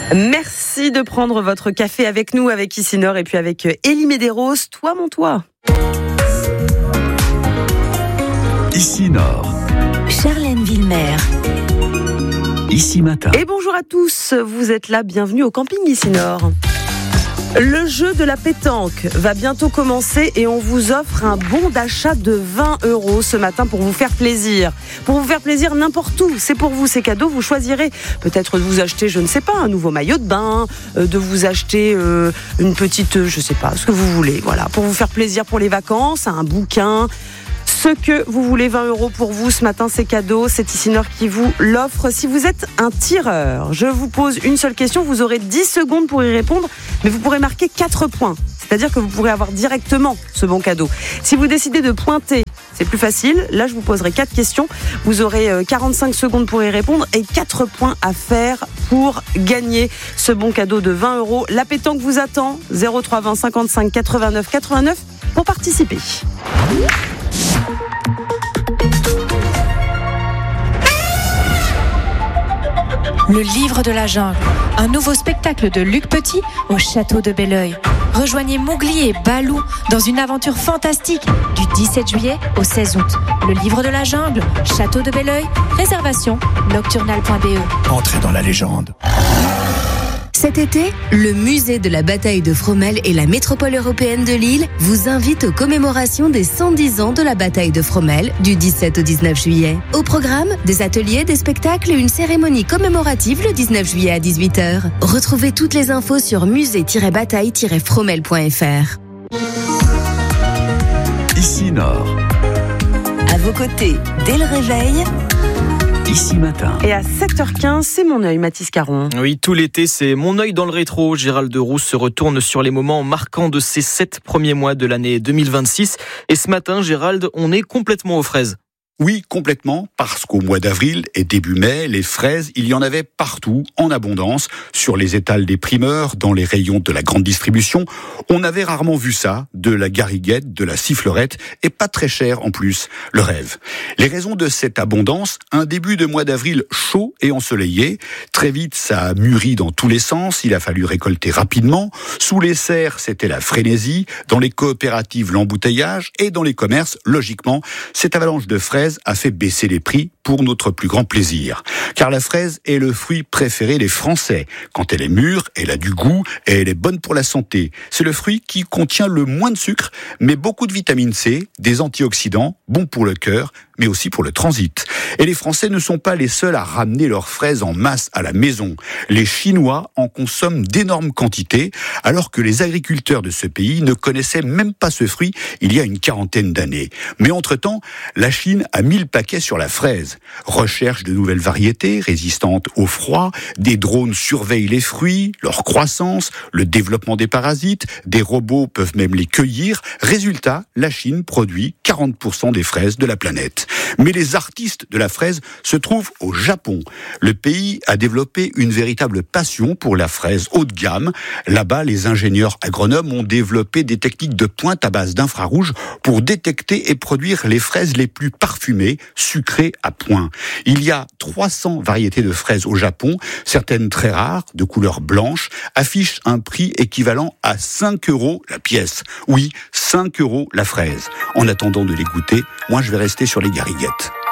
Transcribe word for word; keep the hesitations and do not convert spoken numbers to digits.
Merci de prendre votre café avec nous, avec Isinor et puis avec Élie Médéros. Toi, mon toit. Isinor. Charlène Villemer. Ici Matin. Et bonjour à tous, vous êtes là, bienvenue au camping Isinor. Le jeu de la pétanque va bientôt commencer et on vous offre un bon d'achat de vingt euros ce matin pour vous faire plaisir. Pour vous faire plaisir n'importe où, c'est pour vous ces cadeaux. Vous choisirez peut-être de vous acheter, je ne sais pas, un nouveau maillot de bain, euh, de vous acheter euh, une petite, je ne sais pas, ce que vous voulez. Voilà, pour vous faire plaisir pour les vacances, un bouquin. Ce que vous voulez, vingt euros pour vous ce matin, c'est cadeau, c'est Isinor qui vous l'offre. Si vous êtes un tireur, je vous pose une seule question, vous aurez dix secondes pour y répondre, mais vous pourrez marquer quatre points, c'est-à-dire que vous pourrez avoir directement ce bon cadeau. Si vous décidez de pointer, c'est plus facile, là je vous poserai quatre questions, vous aurez quarante-cinq secondes pour y répondre et quatre points à faire pour gagner ce bon cadeau de vingt euros. La pétanque vous attend, zéro trois vingt cinquante-cinq quatre-vingt-neuf quatre-vingt-neuf pour participer. Le livre de la jungle, un nouveau spectacle de Luc Petit au château de Belleuil. Rejoignez Mowgli et Balou dans une aventure fantastique du dix-sept juillet au seize août. Le livre de la jungle, château de Belleuil, réservation nocturnal point b e. Entrez dans la légende. Cet été, le musée de la bataille de Fromelles et la métropole européenne de Lille vous invitent aux commémorations des cent dix ans de la bataille de Fromelles du dix-sept au dix-neuf juillet. Au programme, des ateliers, des spectacles et une cérémonie commémorative le dix-neuf juillet à dix-huit heures. Retrouvez toutes les infos sur musée tiret bataille tiret fromelles point f r. Isinor. À vos côtés, dès le réveil, Ici Matin. Et à sept heures quinze, c'est mon œil, Mathis Caron. Oui, tout l'été, c'est mon œil dans le rétro. Gérald Deroux se retourne sur les moments marquants de ces sept premiers mois de l'année deux mille vingt-six. Et ce matin, Gérald, on est complètement aux fraises. Oui, complètement, parce qu'au mois d'avril et début mai, les fraises, il y en avait partout, en abondance, sur les étals des primeurs, dans les rayons de la grande distribution. On avait rarement vu ça, de la gariguette, de la sifflerette, et pas très cher en plus, le rêve. Les raisons de cette abondance, un début de mois d'avril chaud et ensoleillé. Très vite, ça a mûri dans tous les sens, il a fallu récolter rapidement. Sous les serres, c'était la frénésie, dans les coopératives, l'embouteillage, et dans les commerces, logiquement, cette avalanche de fraises a fait baisser les prix pour notre plus grand plaisir. Car la fraise est le fruit préféré des Français. Quand elle est mûre, elle a du goût et elle est bonne pour la santé. C'est le fruit qui contient le moins de sucre, mais beaucoup de vitamine C, des antioxydants, bons pour le cœur, mais aussi pour le transit. Et les Français ne sont pas les seuls à ramener leurs fraises en masse à la maison. Les Chinois en consomment d'énormes quantités, alors que les agriculteurs de ce pays ne connaissaient même pas ce fruit il y a une quarantaine d'années. Mais entre-temps, la Chine a mis le paquet sur la fraise. Recherche de nouvelles variétés résistantes au froid, des drones surveillent les fruits, leur croissance, le développement des parasites, des robots peuvent même les cueillir. Résultat, la Chine produit quarante pour cent des fraises de la planète. Mais les artistes de la fraise se trouvent au Japon. Le pays a développé une véritable passion pour la fraise haut de gamme. Là-bas, les ingénieurs agronomes ont développé des techniques de pointe à base d'infrarouge pour détecter et produire les fraises les plus parfumées, sucrées à point. Il y a trois cents variétés de fraises au Japon, certaines très rares, de couleur blanche, affichent un prix équivalent à cinq euros la pièce. Oui, cinq euros la fraise. En attendant de les goûter, moi je vais rester sur les gariguettes.